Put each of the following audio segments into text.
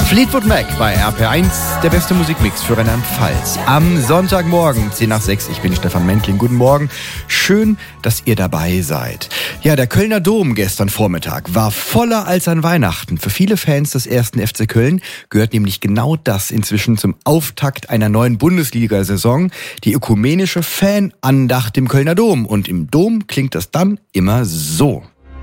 Fleetwood Mac bei RPR1, der beste Musikmix für Rheinland-Pfalz. Am Sonntagmorgen, 10 nach 6, ich bin Stefan Mentling. Guten Morgen, schön, dass ihr dabei seid. Ja, der Kölner Dom gestern Vormittag war voller als an Weihnachten. Für viele Fans des 1. FC Köln gehört nämlich genau das inzwischen zum Auftakt einer neuen Bundesliga-Saison, die ökumenische Fanandacht im Kölner Dom. Und im Dom klingt das dann immer so.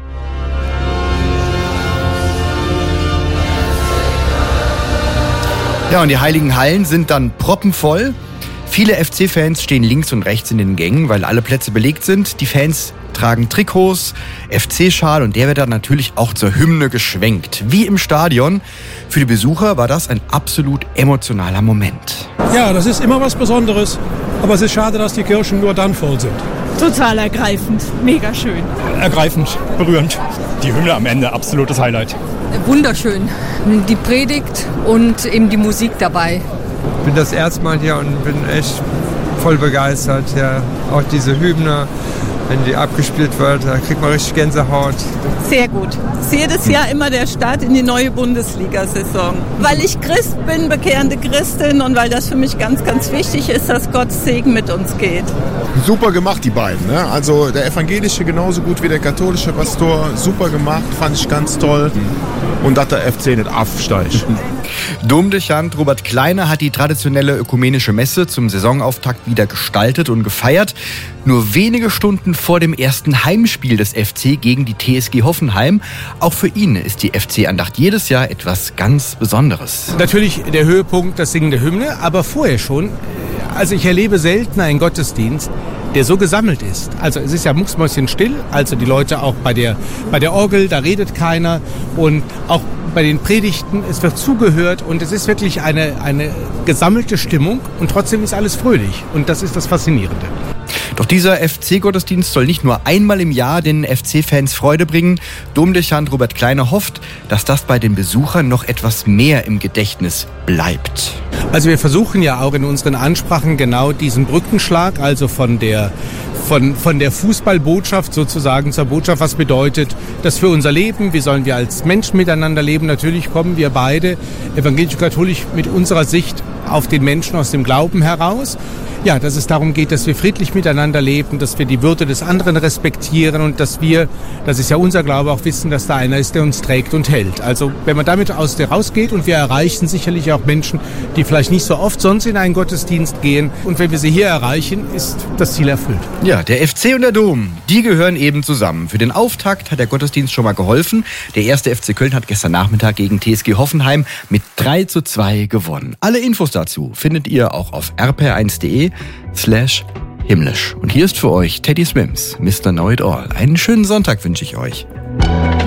Ja, und die heiligen Hallen sind dann proppenvoll. Viele FC-Fans stehen links und rechts in den Gängen, weil alle Plätze belegt sind. Die Fans tragen Trikots, FC-Schal und der wird dann natürlich auch zur Hymne geschwenkt. Wie im Stadion. Für die Besucher war das ein absolut emotionaler Moment. Ja, das ist immer was Besonderes. Aber es ist schade, dass die Kirchen nur dann voll sind. Total ergreifend, mega schön. Ergreifend, berührend. Die Hymne am Ende, absolutes Highlight. Wunderschön. Die Predigt und eben die Musik dabei. Ich bin das erste Mal hier und bin echt voll begeistert. Ja, auch diese Hymne, wenn die abgespielt wird, da kriegt man richtig Gänsehaut. Sehr gut. Es ist jedes Jahr immer der Start in die neue Bundesliga-Saison. Weil ich Christ bin, bekehrende Christin und weil das für mich ganz, ganz wichtig ist, dass Gottes Segen mit uns geht. Super gemacht, die beiden. Ne? Also der evangelische genauso gut wie der katholische Pastor. Super gemacht, fand ich ganz toll. Und dass der FC nicht aufsteigt. Domdechant Robert Kleiner hat die traditionelle ökumenische Messe zum Saisonauftakt wieder gestaltet und gefeiert. Nur wenige Stunden vor dem ersten Heimspiel des FC gegen die TSG Hoffenheim. Auch für ihn ist die FC-Andacht jedes Jahr etwas ganz Besonderes. Natürlich der Höhepunkt, das Singen der Hymne, aber vorher schon. Also ich erlebe selten einen Gottesdienst, der so gesammelt ist. Also es ist ja mucksmäuschenstill, also die Leute auch bei der Orgel, da redet keiner und auch bei den Predigten, es wird zugehört und es ist wirklich eine gesammelte Stimmung und trotzdem ist alles fröhlich und das ist das Faszinierende. Doch dieser FC-Gottesdienst soll nicht nur einmal im Jahr den FC-Fans Freude bringen. Domdechant Robert Kleiner hofft, dass das bei den Besuchern noch etwas mehr im Gedächtnis bleibt. Also wir versuchen ja auch in unseren Ansprachen genau diesen Brückenschlag, also von der Fußballbotschaft sozusagen zur Botschaft, was bedeutet das für unser Leben, wie sollen wir als Menschen miteinander leben. Natürlich kommen wir beide, evangelisch-katholisch, mit unserer Sicht auf den Menschen aus dem Glauben heraus. Ja, dass es darum geht, dass wir friedlich miteinander leben, dass wir die Würde des anderen respektieren und dass wir, das ist ja unser Glaube, auch wissen, dass da einer ist, der uns trägt und hält. Also wenn man damit rausgeht und wir erreichen sicherlich auch Menschen, die vielleicht nicht so oft sonst in einen Gottesdienst gehen und wenn wir sie hier erreichen, ist das Ziel erfüllt. Ja, der FC und der Dom, die gehören eben zusammen. Für den Auftakt hat der Gottesdienst schon mal geholfen. Der 1. FC Köln hat gestern Nachmittag gegen TSG Hoffenheim mit 3:2 gewonnen. Alle Infos dazu findet ihr auch auf rpr1.de/himmlisch. Und hier ist für euch Teddy Swims, Mr. Know It All. Einen schönen Sonntag wünsche ich euch.